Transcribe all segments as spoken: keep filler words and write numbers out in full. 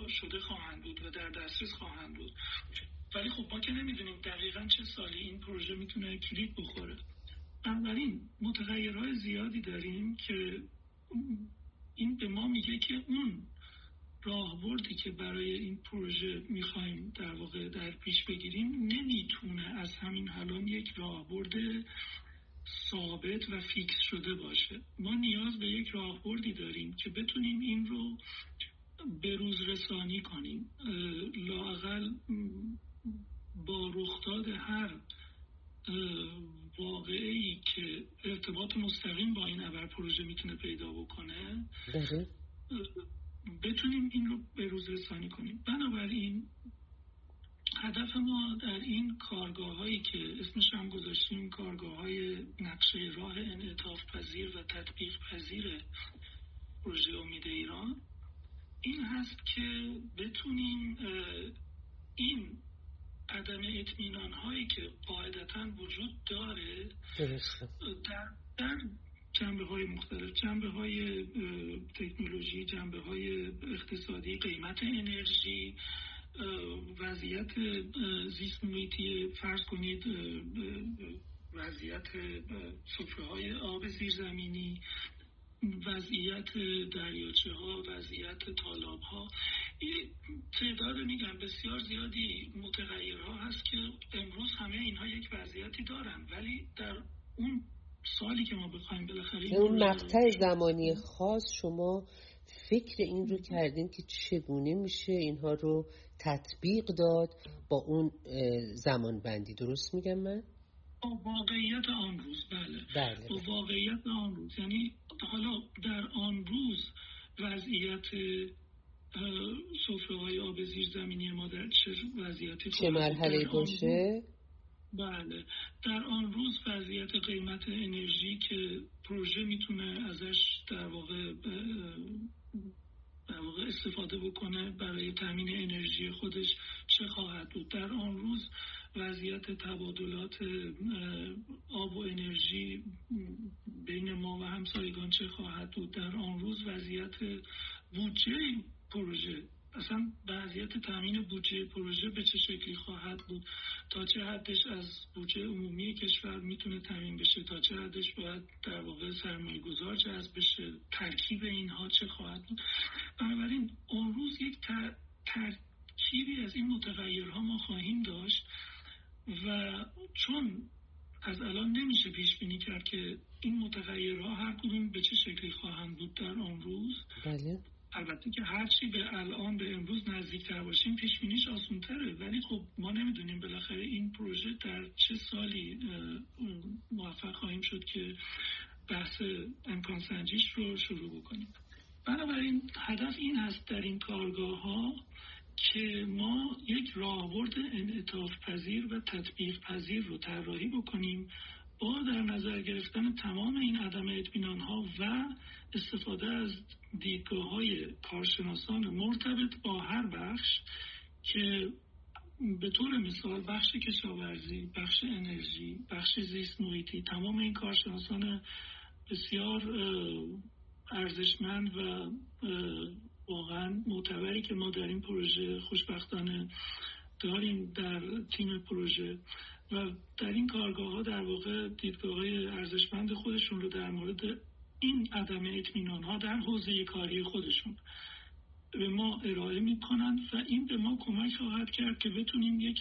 شده خواهند بود و در دسترس خواهند بود. ولی خب ما که نمیدونیم دقیقاً چه سالی این پروژه میتونه کلید بخوره. بنابراین متغیرهای زیادی داریم که این به ما میگه که اون راهبردی که برای این پروژه میخوایم در واقع در پیش بگیریم نمیتونه از همین الان یک راهبرد ثابت و فیکس شده باشه. ما نیاز به یک راهبردی داریم که بتونیم این رو به روز رسانی کنیم، لااقل با رخداد هر واقعی که ارتباط مستقیم با این ابر پروژه میتونه پیدا بکنه بله. بتونیم این رو به روز رسانی کنیم. بنابراین هدف ما در این کارگاه هایی که اسمش هم گذاشتیم کارگاه های نقشه راه انعطاف پذیر و تطبیق پذیر پروژه امید ایران این هست که بتونیم این عدم اطمینان هایی که قاعدتاً وجود داره درسته. در, در جنبه های مختلف، جنبه های تکنولوژی، جنبه های اقتصادی، قیمت انرژی، وضعیت زیست محیطی، فرض کنید وضعیت سفره های آب زیرزمینی، وضعیت دریاچه ها، وضعیت تالاب ها، این تعداد میگم بسیار زیادی متغیرها هست که امروز همه اینها یک وضعیتی دارن، ولی در اون سالی که ما بخوایم بالاخره اون مقطع زمانی خاص شما فکر این رو کردین که چگونه میشه اینها رو تطبیق داد با اون زمان بندی، درست میگم من؟ با واقعیت آن روز. بله, بله. با واقعیت آن روز، یعنی حالا در آن روز وضعیت سفره های آب زیرزمینی ما در چه وضعیتی چه مرحله باشه؟ بله، در آن روز وضعیت قیمت انرژی که پروژه میتونه ازش در واقع در واقع استفاده بکنه برای تامین انرژی خودش چه خواهد بود. در آن روز وضعیت تبادلات آب و انرژی بین ما و همسایگان چه خواهد بود. در آن روز وضعیت بودجه پروژه، اصلا وضعیت تامین بودجه پروژه به چه شکلی خواهد بود، تا چه حدش از بودجه عمومی کشور میتونه تامین بشه، تا چه حدش باید در واقع سرمایه گذار جذب بشه، ترکیب اینها چه خواهد بود. بنابراین اون روز یک تر... ترکیبی از این متغیرها ما خواهیم داشت و چون از الان نمیشه پیش بینی کرد که این متغیرها هر کدوم به چه شکلی خواهند بود در اون روز. بله. البته که هرچی به الان به امروز نزدیکتر باشیم پیش بینیش آسان‌تره، ولی خب ما نمیدونیم بالاخره این پروژه در چه سالی موفق خواهیم شد که بحث امکان سنجیش رو شروع بکنیم. بنابراین هدف این هست در این کارگاه ها که ما یک راهبرد انعطاف پذیر و تطبیق پذیر رو طراحی بکنیم با در نظر گرفتن تمام این عدم اطمینان ها و استفاده از دیدگاه های کارشناسان مرتبط با هر بخش که به طور مثال بخش کشاورزی، بخش انرژی، بخش زیست محیطی، تمام این کارشناسان بسیار ارزشمند و واقعا معتبری که ما در این پروژه خوشبختانه داریم در تیم پروژه و در این کارگاه ها در واقع دیدگاه های ارزشمند خودشون رو در مورد این عدم اطمینان ها در حوزه کاری خودشون به ما ارائه می کنند و این به ما کمک خواهد کرد که بتونیم یک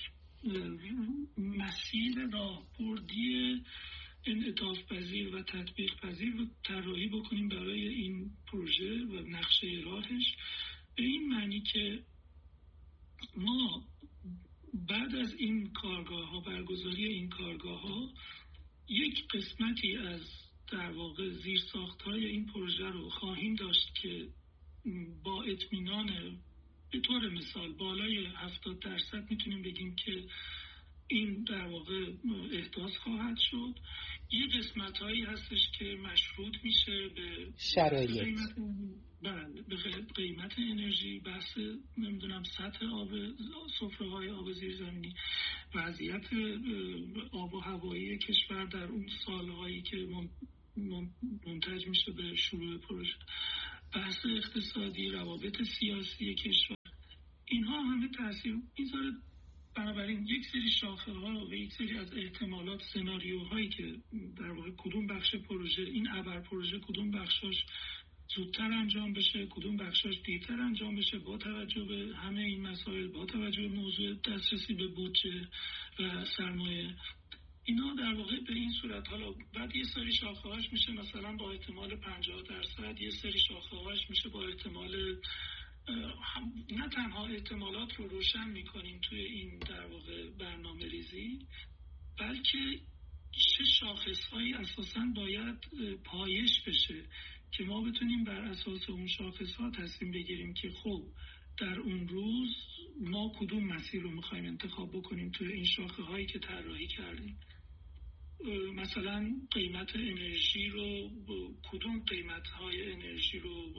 مسیر راهبردی انعطاف پذیر و تطبیق پذیر رو طراحی بکنیم برای این پروژه و نقشه راهش، به این معنی که ما بعد از این کارگاه ها، برگزاری این کارگاه ها، یک قسمتی از در واقع زیرساخت های این پروژه رو خواهیم داشت که با اطمینان به طور مثال بالای هفتاد درصد میتونیم بگیم که این در واقع احداث خواهد شد. یه قسمت هایی هستش که مشروط میشه به شرایط، قیمت بله به قیمت انرژی، بحث نمیدونم سطح آب سفره های آب زیرزمینی، وضعیت آب و هوایی کشور در اون سالهایی که منتج میشه به شروع پروژه، بحث اقتصادی، روابط سیاسی کشور. اینها همه تاثیر میذاره. بنابراین یک سری شاخه ها و یک سری از احتمالات، سناریوهایی که در واقع کدوم بخش پروژه، این ابر پروژه کدوم بخشاش زودتر انجام بشه، کدوم بخشاش دیرتر انجام بشه، با توجه به همه این مسائل، با توجه به موضوع دسترسی به بودجه و سرمایه، اینا در واقع به این صورت. حالا بعد یه سری شاخه هاش میشه مثلا با احتمال پنجاه درصد، یه سری شاخه هاش میشه با احتمال، نه تنها احتمالات رو روشن میکنیم توی این در واقع برنامه ریزی، بلکه چه شاخص هایی اساساً باید پایش بشه که ما بتونیم بر اساس اون شاخص ها تصمیم بگیریم که خب در اون روز ما کدوم مسیر رو میخوایم انتخاب بکنیم توی این شاخه هایی که طراحی کردیم. مثلا قیمت انرژی رو، کدوم قیمت های انرژی رو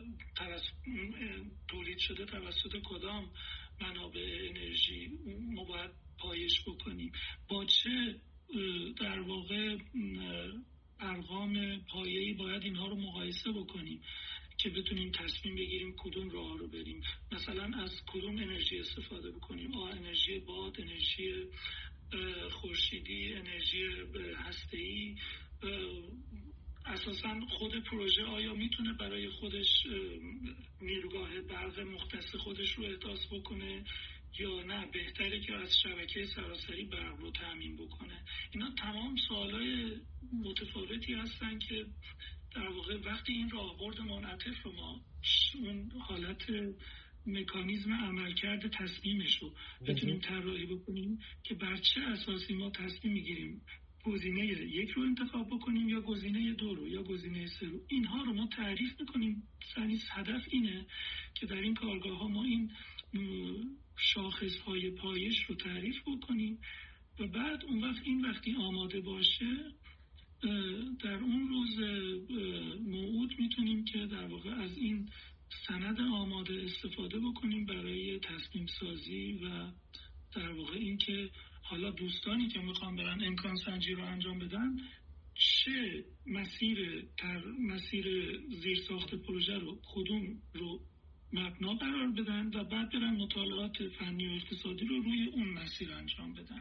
تولید شده توسط کدام منابع انرژی ما باید پایش بکنیم، با چه در واقع ارقام پایه‌ای باید اینها رو مقایسه بکنیم که بتونیم تصمیم بگیریم کدوم راه رو بریم. مثلا از کدوم انرژی استفاده بکنیم، آ انرژی باد، انرژی خورشیدی، انرژی هسته‌ای. اساساً خود پروژه آیا میتونه برای خودش نیروگاه برق مختص خودش رو احداث بکنه یا نه بهتره که از شبکه سراسری برق رو تامین بکنه. اینا تمام سوالای متفاوتی هستن که در واقع وقتی این راهبرد منعطف رو ما اون حالت مکانیزم عملکرد تصمیمش رو بتونیم طراحی بکنیم که بر چه اساسی ما تصمیم میگیریم گزینه یک رو انتخاب بکنیم یا گزینه دو رو یا گزینه سه رو، اینها رو ما تعریف میکنیم. یعنی هدف اینه که در این کارگاه ها ما این شاخص های پایش رو تعریف بکنیم و بعد اون وقت این وقتی آماده باشه در اون روز موعود میتونیم که در واقع از این سند آماده استفاده بکنیم برای تصمیم سازی و در واقع این که حالا دوستانی که میخوان برن امکان سنجی رو انجام بدن چه مسیر تر مسیر زیرساخت پروژه رو کدوم رو مبنا قرار بدن و بعد برن مطالعات فنی و اقتصادی رو روی اون مسیر انجام بدن.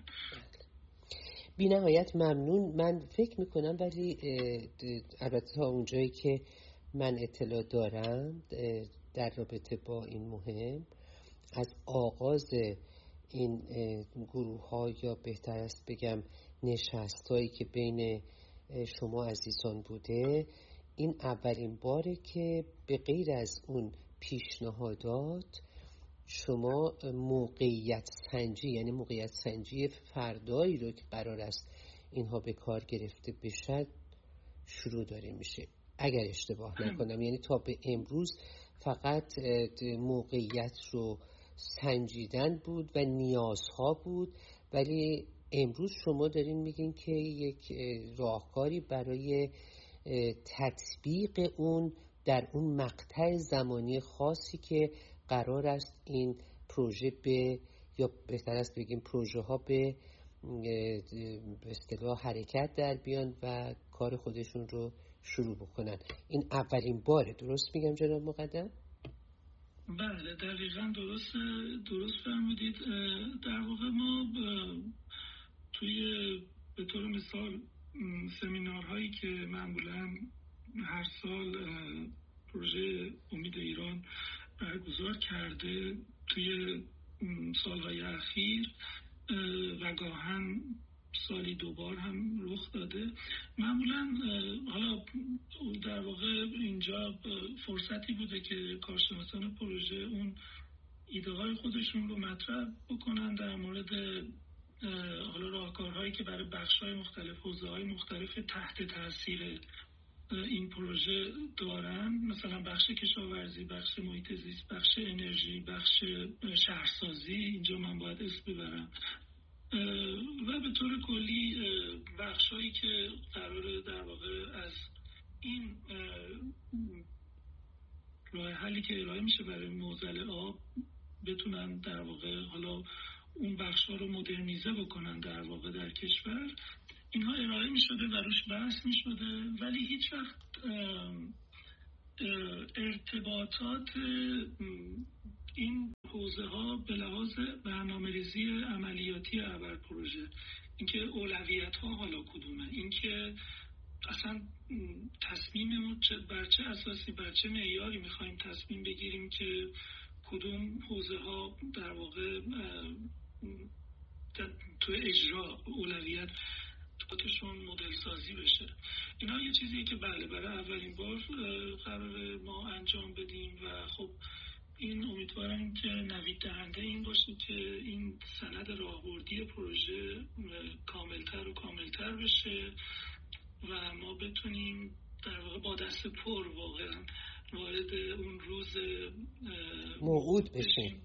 بی نهایت ممنون. من فکر میکنم ولی البته تا اونجایی که من اطلاع دارم در رابطه با این مهم از آغاز این گروه ها یا بهتر است بگم نشست هایی که بین شما عزیزان بوده، این اولین باره که به غیر از اون پیشنهادات شما موقعیت سنجی، یعنی موقعیت سنجی فردایی رو که قرار است اینها به کار گرفته بشد شروع داره میشه اگر اشتباه نکنم. یعنی تا به امروز فقط موقعیت رو سنجیدن بود و نیازها بود، ولی امروز شما دارین میگین که یک راهکاری برای تطبیق اون در اون مقطع زمانی خاصی که قرار است این پروژه به یا بهتر است بگیم پروژه ها به به اصطلاح حرکت در بیان و کار خودشون رو شروع بکنن. این اولین باره، درست میگم جناب مقدم؟ بله دقیقاً درست درست فرمودید. در واقع ما توی به طور مثال سمینارهایی که معمولاً هر سال پروژه امید ایران برگزار کرده توی سالهای اخیر و گاهن سالی دوبار هم رخ داده، معمولا حالا در واقع اینجا فرصتی بوده که کارشناسان پروژه اون ایده های خودشون رو مطرح بکنن در مورد حالا راهکارهایی که برای بخش های مختلف، حوزه های مختلف تحت تاثیر این پروژه دارن، مثلا بخش کشاورزی، بخش محیط زیست، بخش انرژی، بخش شهرسازی، اینجا من باید اسم ببرم، و به طور کلی بخشایی که قراره در واقع از این راه حلی که ارائه میشه برای معضل آب بتونن در واقع حالا اون بخشا رو مدرنیزه بکنن در واقع در کشور. اینها ارائه می شده و روش بحث می شده، ولی هیچ وقت ارتباطات این حوزه ها به لحاظ برنامه‌ریزی عملیاتی ابر پروژه، اینکه اولویت ها حالا کدومه، اینکه اصلا تصمیممون بر چه اساسی، بر چه معیاری میخوایم تصمیم بگیریم که کدوم حوزه ها در واقع تو اجرا اولویت خودشون مدل سازی بشه. اینا یه چیزیه که بله برای اولین بار قرار ما انجام بدیم و خب این امیدوارم که نوید دهنده این باشه که این سند راهبردی پروژه کاملتر و کاملتر بشه و ما بتونیم در واقع با دست پر واقعا وارد اون روز موعود بشیم.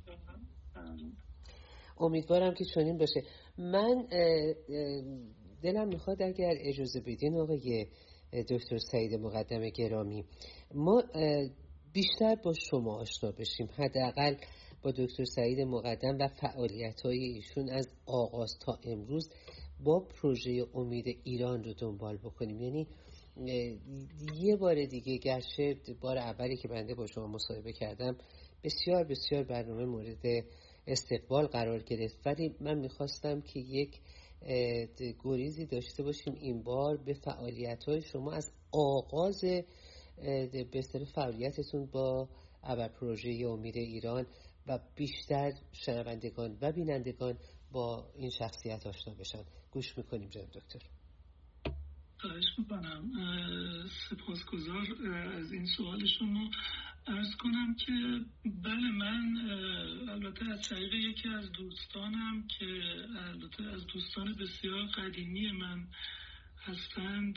امیدوارم که چنین باشه. من دلم میخواد اگر اجازه بدین آقای دکتر سعید مقدم گرامی، ما بیشتر با شما آشنا بشیم، حداقل با دکتر سعید مقدم و فعالیت‌های ایشون از آغاز تا امروز با پروژه امید ایران رو دنبال بکنیم. یعنی یه بار دیگه، گرچه بار اولی که بنده با شما مصاحبه کردم بسیار بسیار برنامه مورد استقبال قرار گرفت، ولی من میخواستم که یک گریزی داشته باشیم این بار به فعالیت‌های شما از آغاز به اصطلاح فعالیتتون با ابر پروژه امید ایران و بیشتر شنوندگان و بینندگان با این شخصیت آشنا بشن. گوش میکنیم جناب دکتر. خواهش میکنم. سپاسگزار از این سوال شما. عرض کنم که بله، من البته از طریق یکی از دوستانم که البته از دوستان بسیار قدیمی من هستند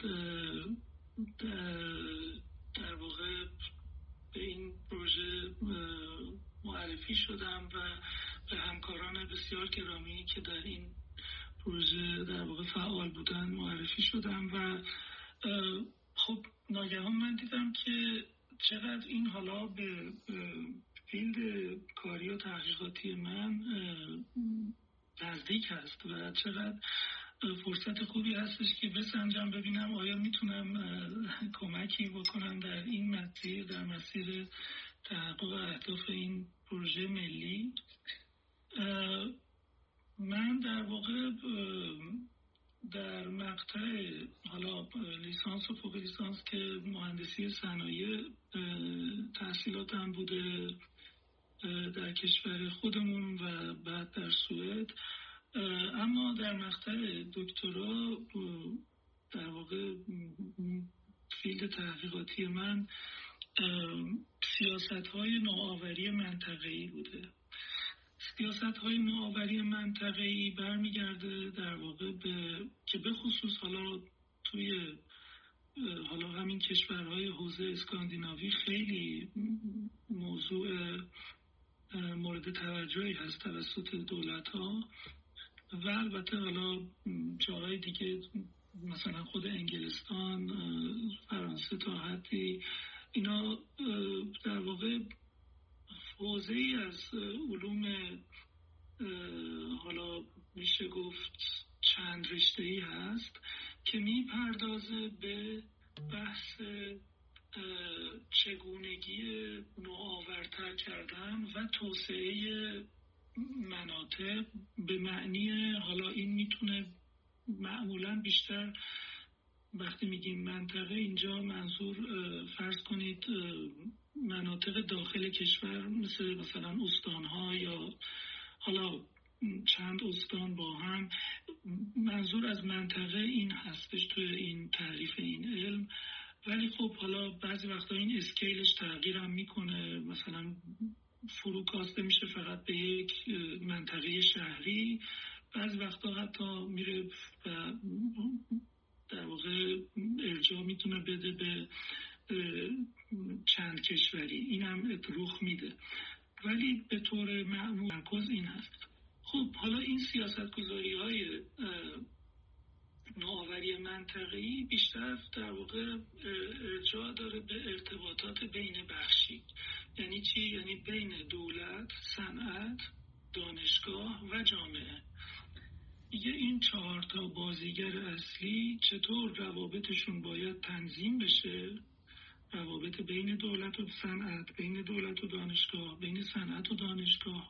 در واقع به این پروژه معرفی شدم و به همکاران بسیار گرامی که در این پروژه در واقع فعال بودن معرفی شدم و خب ناگهان من دیدم که چقدر این حالا به فیلد کاری و تحقیقاتی من نزدیک هست و چقدر فرصت خوبی هستش که بسنجم ببینم آیا میتونم کمکی بکنم در این مسیر، در مسیر تحقق اهداف این پروژه ملی. من در واقع در مقطع حالا لیسانس و فوق لیسانس که مهندسی صنایع تحصیلاتم بوده در کشور خودمون و بعد در سوئد، اما در مقطع دکترا در واقع فیلد تحقیقاتی من سیاست‌های نوآوری منطقه‌ای بوده. سیاست‌های نوآوری منطقه‌ای برمیگرده در واقع به که به خصوص حالا توی حالا همین کشورهای حوزه اسکاندیناوی خیلی موضوع مورد توجهی هست توسط دولت‌ها و البته حالا جاهای دیگه مثلا خود انگلستان، فرانسه تا حدی اینا در واقع حوزه‌ای از علوم حالا میشه گفت چند رشته‌ای هست که میپردازه به بحث چگونگی نوآورتر کردن و توسعه مناطق به معنی حالا این میتونه معمولا بیشتر وقتی میگیم منطقه اینجا منظور فرض کنید مناطق داخل کشور مثل مثلا استانها یا حالا چند استان با هم، منظور از منطقه این هستش توی این تعریف این علم. ولی خب حالا بعضی وقتا این اسکیلش تغییر هم میکنه، مثلا فروکاسته میشه فقط به یک منطقه شهری، بعضی وقتا حتی میره و در واقع ارجاع میتونه بده به چند کشوری، این هم رخ میده، ولی به طور معمول مرکز این هست. خب حالا این سیاستگذاری های نوآوری منطقه‌ای بیشتر در واقع ارجاع داره به ارتباطات بین بخشی. یعنی چی؟ یعنی بین دولت، صنعت، دانشگاه و جامعه. دیگه این چهار تا بازیگر اصلی چطور روابطشون باید تنظیم بشه، روابط بین دولت و صنعت، بین دولت و دانشگاه، بین صنعت و دانشگاه